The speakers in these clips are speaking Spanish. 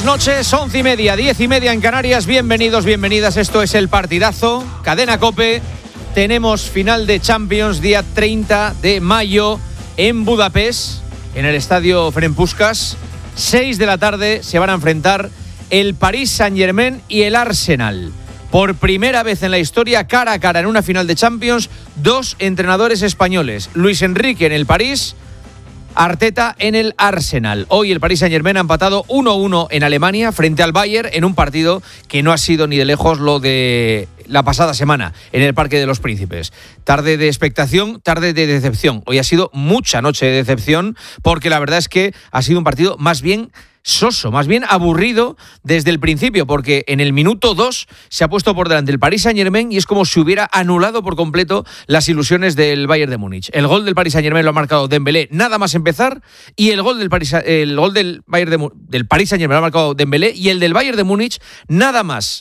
buenas noches, 11:30, 10:30 en Canarias. Bienvenidos, bienvenidas. Esto es El Partidazo, Cadena COPE. Tenemos final de Champions, día 30 de mayo en Budapest, en el estadio Ferenc Puskás. 6 de la tarde se van a enfrentar el Paris Saint-Germain y el Arsenal. Por primera vez en la historia, cara a cara en una final de Champions, dos entrenadores españoles. Luis Enrique en el París, Arteta en el Arsenal. Hoy el Paris Saint-Germain ha empatado 1-1 en Alemania frente al Bayern en un partido que no ha sido ni de lejos lo de la pasada semana en el Parque de los Príncipes. Tarde de expectación, tarde de decepción. Hoy ha sido mucha noche de decepción porque la verdad es que ha sido un partido más bien soso, más bien aburrido desde el principio, porque en el minuto 2 se ha puesto por delante el Paris Saint-Germain y es como si hubiera anulado por completo las ilusiones del Bayern de Múnich. El gol del Paris Saint-Germain lo ha marcado Dembélé nada más empezar, y el gol del Paris Saint-Germain lo ha marcado Dembélé, y el del Bayern de Múnich nada más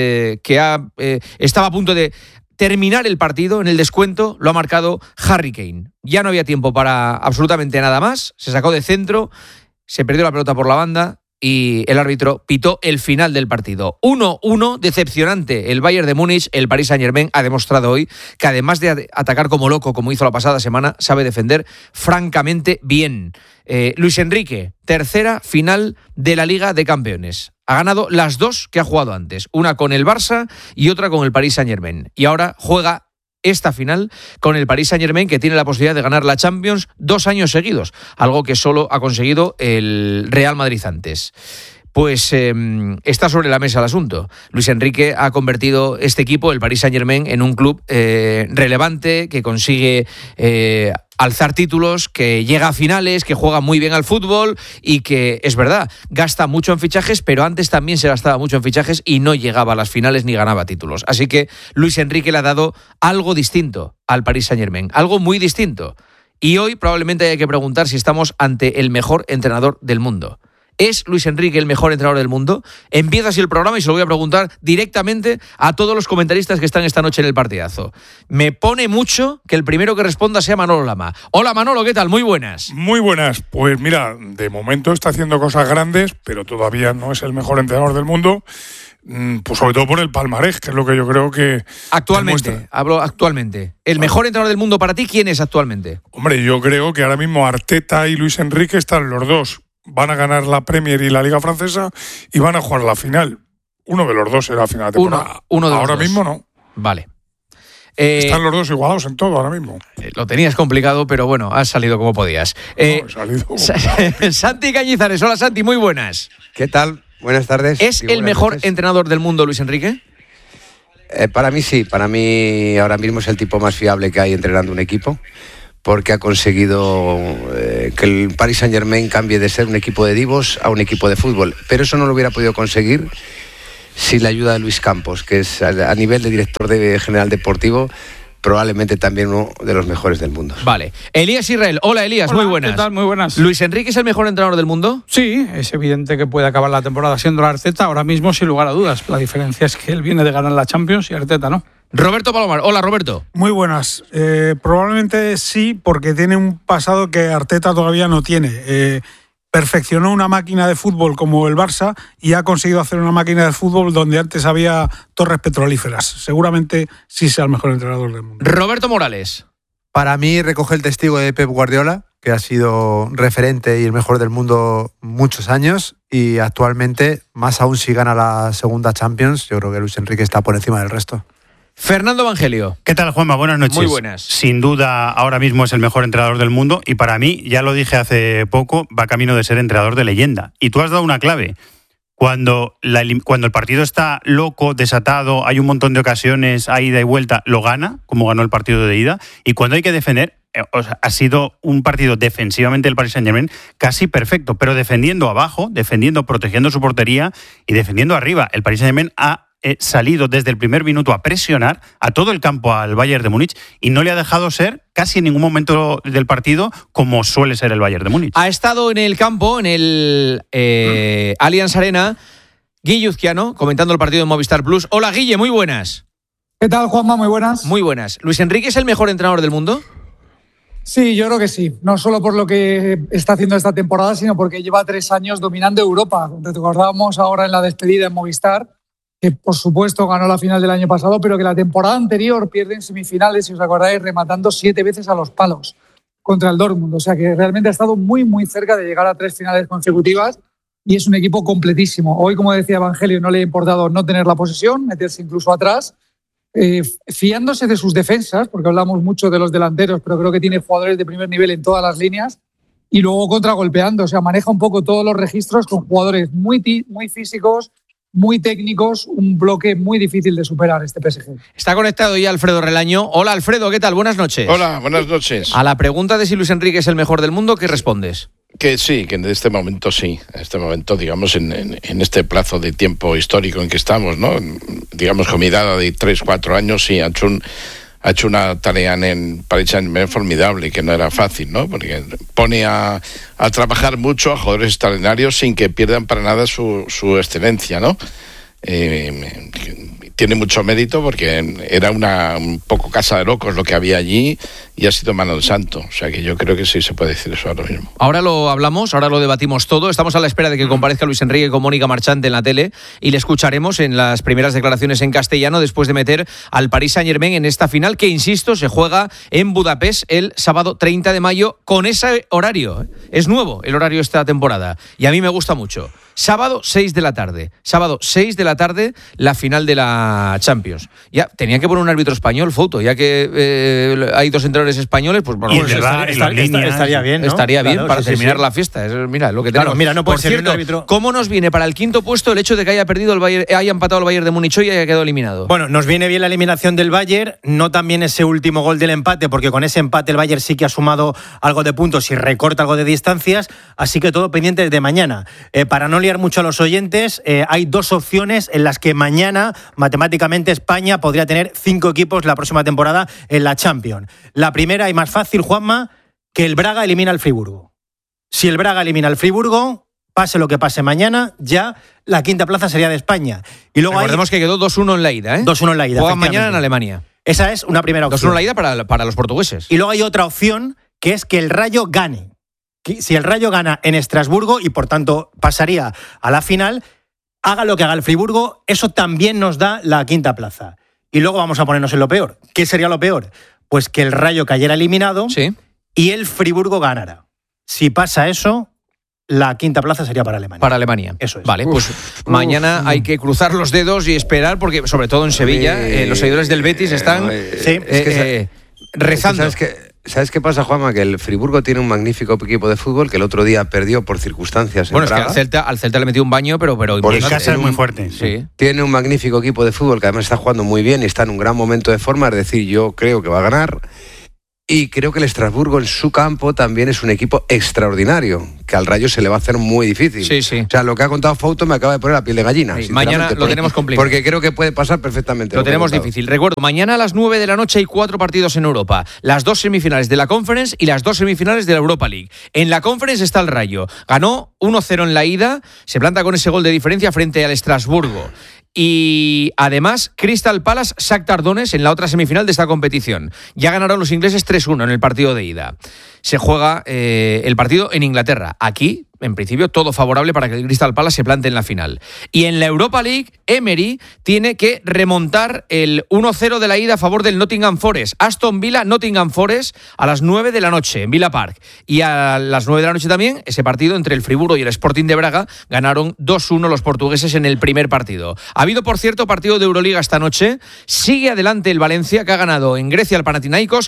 estaba a punto de terminar el partido, en el descuento lo ha marcado Harry Kane. Ya no había tiempo para absolutamente nada más, se sacó de centro, se perdió la pelota por la banda y el árbitro pitó el final del partido. 1-1, decepcionante el Bayern de Múnich. El Paris Saint-Germain ha demostrado hoy que además de atacar como loco, como hizo la pasada semana, sabe defender francamente bien. Luis Enrique, tercera final de la Liga de Campeones. Ha ganado las dos que ha jugado antes, una con el Barça y otra con el Paris Saint-Germain. Y ahora juega esta final con el Paris Saint-Germain, que tiene la posibilidad de ganar la Champions 2 años seguidos, algo que solo ha conseguido el Real Madrid antes. Pues está sobre la mesa el asunto. Luis Enrique ha convertido este equipo, el Paris Saint-Germain, en un club relevante, que consigue alzar títulos, que llega a finales, que juega muy bien al fútbol y que, es verdad, gasta mucho en fichajes, pero antes también se gastaba mucho en fichajes y no llegaba a las finales ni ganaba títulos. Así que Luis Enrique le ha dado algo distinto al Paris Saint-Germain, algo muy distinto. Y hoy probablemente haya que preguntar si estamos ante el mejor entrenador del mundo. ¿Es Luis Enrique el mejor entrenador del mundo? Empieza así el programa y se lo voy a preguntar directamente a todos los comentaristas que están esta noche en el partidazo. Me pone mucho que el primero que responda sea Manolo Lama. Hola Manolo, ¿qué tal? Muy buenas. Muy buenas. Pues mira, de momento está haciendo cosas grandes, pero todavía no es el mejor entrenador del mundo. Pues sobre todo por el palmarés, que es lo que yo creo que actualmente demuestra. Hablo actualmente. ¿El mejor entrenador del mundo para ti quién es actualmente? Hombre, yo creo que ahora mismo Arteta y Luis Enrique están los dos. Van a ganar la Premier y la Liga Francesa y van a jugar la final. Uno de los dos será la final de temporada. Uno de los ahora dos. Mismo no. Vale. Están los dos igualados en todo ahora mismo. Lo tenías complicado, pero bueno, has salido como podías. He salido como... Santi Cañizares, hola Santi, muy buenas. ¿Qué tal? Buenas tardes. ¿Es el mejor entrenador del mundo Luis Enrique? Para mí sí, para mí ahora mismo es el tipo más fiable que hay entrenando un equipo, porque ha conseguido que el Paris Saint-Germain cambie de ser un equipo de divos a un equipo de fútbol. Pero eso no lo hubiera podido conseguir sin la ayuda de Luis Campos, que es a nivel de director general deportivo probablemente también uno de los mejores del mundo. Vale. Elías Israel. Hola Elías, Hola, muy buenas. ¿qué tal? Muy buenas. ¿Luis Enrique es el mejor entrenador del mundo? Sí, es evidente que puede acabar la temporada siendo la Arteta ahora mismo, sin lugar a dudas. La diferencia es que él viene de ganar la Champions y Arteta no. Roberto Palomar. Hola Roberto. Muy buenas. Probablemente sí, porque tiene un pasado que Arteta todavía no tiene. Perfeccionó una máquina de fútbol como el Barça y ha conseguido hacer una máquina de fútbol donde antes había torres petrolíferas. Seguramente sí sea el mejor entrenador del mundo. Roberto Morales. Para mí recoge el testigo de Pep Guardiola, que ha sido referente y el mejor del mundo muchos años, y actualmente, más aún si gana la segunda Champions, yo creo que Luis Enrique está por encima del resto. Fernando Evangelio. ¿Qué tal, Juanma? Buenas noches. Muy buenas. Sin duda, ahora mismo es el mejor entrenador del mundo y para mí, ya lo dije hace poco, va camino de ser entrenador de leyenda. Y tú has dado una clave. Cuando el partido está loco, desatado, hay un montón de ocasiones, hay ida y vuelta, lo gana, como ganó el partido de ida. Y cuando hay que defender, ha sido un partido defensivamente del Paris Saint-Germain casi perfecto, pero defendiendo abajo, protegiendo su portería y defendiendo arriba. El Paris Saint-Germain ha salido desde el primer minuto a presionar a todo el campo al Bayern de Múnich y no le ha dejado ser casi en ningún momento del partido como suele ser el Bayern de Múnich. Ha estado en el campo, en el Allianz Arena, Guille Uzquiano, comentando el partido en Movistar Plus. Hola Guille, muy buenas. ¿Qué tal, Juanma? Muy buenas. Muy buenas. ¿Luis Enrique es el mejor entrenador del mundo? Sí, yo creo que sí. No solo por lo que está haciendo esta temporada, sino porque lleva 3 años dominando Europa. Recordábamos ahora en la despedida en Movistar, que por supuesto ganó la final del año pasado, pero que la temporada anterior pierde en semifinales, si os acordáis, rematando 7 veces a los palos contra el Dortmund. O sea que realmente ha estado muy, muy cerca de llegar a 3 finales consecutivas y es un equipo completísimo. Hoy, como decía Evangelio, no le ha importado no tener la posesión, meterse incluso atrás, fiándose de sus defensas, porque hablamos mucho de los delanteros, pero creo que tiene jugadores de primer nivel en todas las líneas, y luego contragolpeando. O sea, maneja un poco todos los registros con jugadores muy físicos, muy técnicos, un bloque muy difícil de superar este PSG. Está conectado ya Alfredo Relaño. Hola Alfredo, ¿qué tal? Buenas noches. Hola, buenas noches. A la pregunta de si Luis Enrique es el mejor del mundo, ¿qué respondes? Que sí, que en este momento sí. En este momento, digamos, en este plazo de tiempo histórico en que estamos, ¿no? Digamos, con mirada de 3-4 años, sí, ha hecho una tarea en Paris Saint-Germain formidable, que no era fácil, ¿no? Porque pone a trabajar mucho a jugadores extraordinarios sin que pierdan para nada su excelencia, ¿no? Tiene mucho mérito porque era un poco casa de locos lo que había allí y ha sido mano de santo. O sea que yo creo que sí se puede decir eso ahora mismo. Ahora lo hablamos, ahora lo debatimos todo. Estamos a la espera de que comparezca Luis Enrique con Mónica Marchante en la tele y le escucharemos en las primeras declaraciones en castellano después de meter al Paris Saint-Germain en esta final que, insisto, se juega en Budapest el sábado 30 de mayo con ese horario. Es nuevo el horario esta temporada y a mí me gusta mucho. Sábado 6 de la tarde. Sábado 6 de la tarde, la final de la Champions. Ya, tenían que poner un árbitro español, Fouto, ya que hay 2 entrenadores españoles, pues bueno, estaría bien, ¿no? Estaría bien, claro, para sí, terminar sí. la fiesta. Mira, lo que Claro, tenemos. mira, no puede Por ser cierto, un árbitro. ¿cómo nos viene para el quinto puesto el hecho de que haya perdido el Bayern, haya empatado el Bayern de Múnich y haya quedado eliminado? Bueno, nos viene bien la eliminación del Bayern, no también ese último gol del empate, porque con ese empate el Bayern sí que ha sumado algo de puntos y recorta algo de distancias, así que todo pendiente de mañana. Para no liar mucho a los oyentes, hay 2 opciones en las que mañana, matemáticamente, España podría tener 5 equipos la próxima temporada en la Champions. La primera y más fácil, Juanma, que el Braga elimina al Friburgo. Si el Braga elimina al Friburgo, pase lo que pase mañana, ya la quinta plaza sería de España. Y luego recordemos que quedó 2-1 en la ida, ¿eh? 2-1 en la ida. Juegan mañana en Alemania. Esa es una primera opción. 2-1 en la ida para los portugueses. Y luego hay otra opción, que es que el Rayo gane. Si el Rayo gana en Estrasburgo y por tanto pasaría a la final, haga lo que haga el Friburgo, eso también nos da la quinta plaza. Y luego vamos a ponernos en lo peor. ¿Qué sería lo peor? Pues que el Rayo cayera eliminado, sí, y el Friburgo ganara. Si pasa eso, la quinta plaza sería para Alemania. Para Alemania. Eso es. Vale, pues mañana hay que cruzar los dedos y esperar, porque sobre todo en Sevilla, los seguidores del Betis están rezando. ¿Sabes qué pasa, Juanma? Que el Friburgo tiene un magnífico equipo de fútbol que el otro día perdió por circunstancias en Praga. Es que al Celta le metió un baño, pero en casa es muy fuerte. Sí. Tiene un magnífico equipo de fútbol que además está jugando muy bien y está en un gran momento de forma, es decir, yo creo que va a ganar. Y creo que el Estrasburgo en su campo también es un equipo extraordinario, que al Rayo se le va a hacer muy difícil. Sí, sí. O sea, lo que ha contado Fouto me acaba de poner la piel de gallina. Sí, mañana lo tenemos complicado. Porque creo que puede pasar perfectamente. Lo tenemos difícil. Recuerdo, mañana a las 9 de la noche hay 4 partidos en Europa. Las 2 semifinales de la Conference y las 2 semifinales de la Europa League. En la Conference está el Rayo. Ganó 1-0 en la ida, se planta con ese gol de diferencia frente al Estrasburgo. Y además, Crystal Palace, Shakhtar Donetsk en la otra semifinal de esta competición. Ya ganaron los ingleses 3-1 en el partido de ida. Se juega el partido en Inglaterra. Aquí, en principio, todo favorable para que el Crystal Palace se plante en la final. Y en la Europa League, Emery tiene que remontar el 1-0 de la ida a favor del Nottingham Forest. Aston Villa, Nottingham Forest a las 9 de la noche en Villa Park. Y a las 9 de la noche también, ese partido entre el Friburgo y el Sporting de Braga, ganaron 2-1 los portugueses en el primer partido. Ha habido, por cierto, partido de Euroliga esta noche. Sigue adelante el Valencia, que ha ganado en Grecia al Panathinaikos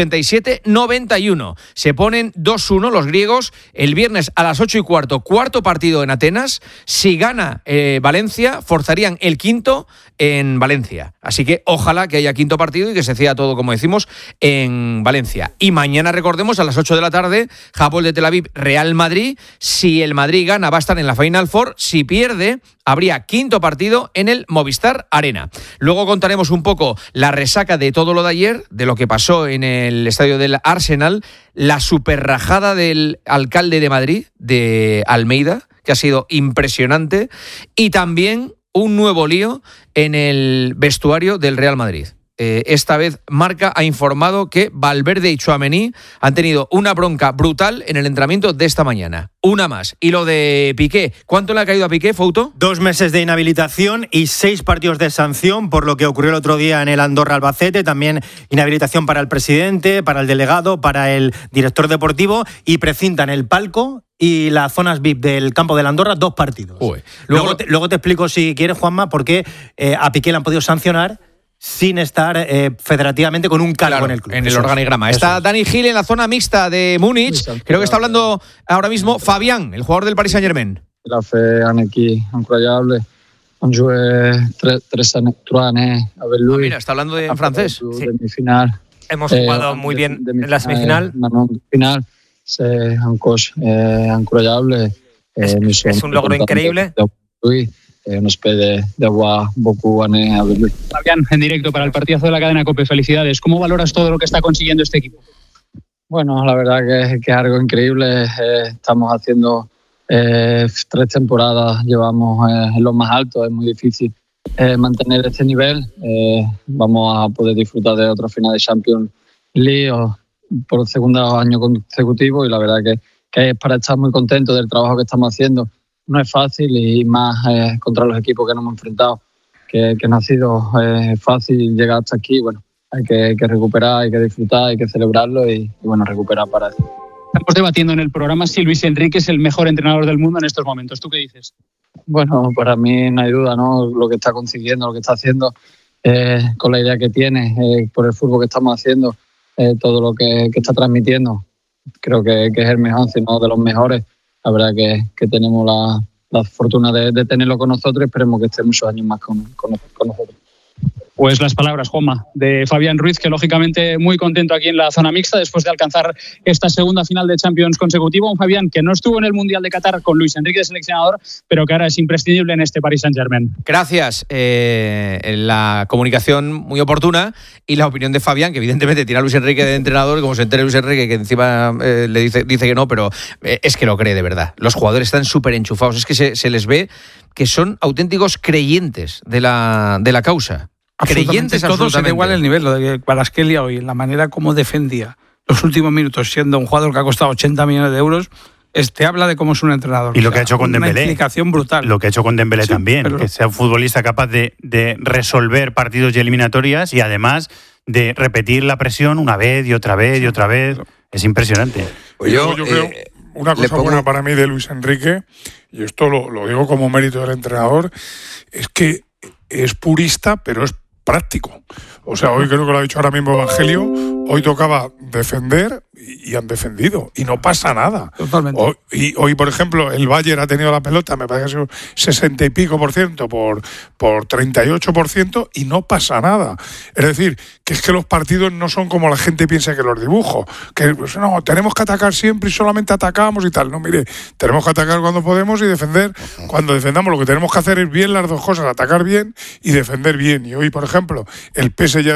87-91. Se ponen 2-1 los griegos el viernes a las 8:15, cuarto partido en Atenas. Si gana Valencia, forzarían el quinto en Valencia. Así que ojalá que haya quinto partido y que se ceda todo, como decimos, en Valencia. Y mañana, recordemos, a las 8 de la tarde, Hapoel de Tel Aviv, Real Madrid. Si el Madrid gana, va a estar en la Final Four. Si pierde, habría quinto partido en el Movistar Arena. Luego contaremos un poco la resaca de todo lo de ayer, de lo que pasó en el estadio del Arsenal, la superrajada del alcalde de Madrid, de Almeida, que ha sido impresionante, y también un nuevo lío en el vestuario del Real Madrid. esta vez Marca ha informado que Valverde y Tchouaméni han tenido una bronca brutal en el entrenamiento de esta mañana. Una más. Y lo de Piqué, ¿cuánto le ha caído a Piqué, Fouto? 2 meses de inhabilitación y 6 partidos de sanción por lo que ocurrió el otro día en el Andorra Albacete. También inhabilitación para el presidente, para el delegado, para el director deportivo, y precintan el palco y las zonas VIP del campo del Andorra 2 partidos. Luego te explico, si quieres, Juanma, por qué a Piqué le han podido sancionar sin estar federativamente con un cargo en el club. En el organigrama. Está Dani Gil en la zona mixta de Múnich. Creo que está hablando ahora mismo Fabián, el jugador del Paris Saint-Germain. La fe aquí, increíble. Han jugado 3 años a ver Luis. Mira, está hablando en francés. Sí. Semifinal. Hemos jugado muy bien en la semifinal. Final, c'est un coach incroyable. Es un logro increíble. Nos pide de agua beaucoup années a ver Luis. Fabián, en directo para el partidazo de la cadena COPE. Felicidades. ¿Cómo valoras todo lo que está consiguiendo este equipo? Bueno, la verdad que es algo increíble. Estamos haciendo 3 temporadas, llevamos en lo más alto. Es muy difícil mantener este nivel. Vamos a poder disfrutar de otra final de Champions League por el segundo año consecutivo, y la verdad que es para estar muy contento del trabajo que estamos haciendo. No es fácil, y más contra los equipos que nos hemos enfrentado, que no ha sido fácil llegar hasta aquí. Bueno, hay que recuperar, hay que disfrutar, hay que celebrarlo y bueno, recuperar para eso. Estamos debatiendo en el programa si Luis Enrique es el mejor entrenador del mundo en estos momentos. ¿Tú qué dices? Bueno, para mí no hay duda, ¿no? Lo que está consiguiendo, lo que está haciendo, con la idea que tiene, por el fútbol que estamos haciendo, todo lo que está transmitiendo. Creo que es el mejor, sino de los mejores. La verdad que tenemos la fortuna de tenerlo con nosotros, y esperemos que esté muchos años más con nosotros. Pues las palabras, Juanma, de Fabián Ruiz, que lógicamente muy contento aquí en la zona mixta después de alcanzar esta segunda final de Champions consecutiva. Un Fabián que no estuvo en el Mundial de Qatar con Luis Enrique de seleccionador, pero que ahora es imprescindible en este Paris Saint-Germain. Gracias. La comunicación muy oportuna y la opinión de Fabián, que evidentemente tiene a Luis Enrique de entrenador, como se entere Luis Enrique, que encima le dice que no, pero es que lo cree de verdad. Los jugadores están súper enchufados. Es que se les ve que son auténticos creyentes de la causa. Creyentes, todos, se da igual el nivel. Lo de Kvaratskhelia hoy, la manera como defendía los últimos minutos, siendo un jugador que ha costado 80 millones de euros, habla de cómo es un entrenador. Y lo que ha hecho con Dembélé. Una implicación brutal. Lo que ha hecho con Dembélé también, que sea un futbolista capaz de resolver partidos y eliminatorias, y además de repetir la presión una vez y otra vez y otra vez. Es impresionante. Pues yo creo, una cosa buena para mí de Luis Enrique, y esto lo digo como mérito del entrenador, es que es purista, pero es práctico. O sea, hoy creo que lo ha dicho ahora mismo Evangelio, hoy tocaba defender y han defendido y no pasa nada. Totalmente. Hoy, por ejemplo, el Bayern ha tenido la pelota, me parece que ha sido 60 y pico % por 38% y no pasa nada. Es decir, que es que los partidos no son como la gente piensa que los dibujo, que pues, no, tenemos que atacar siempre y solamente atacamos y tal. No, mire, tenemos que atacar cuando podemos y defender cuando defendamos. Lo que tenemos que hacer es bien las dos cosas, atacar bien y defender bien. Y hoy, por ejemplo, el PSG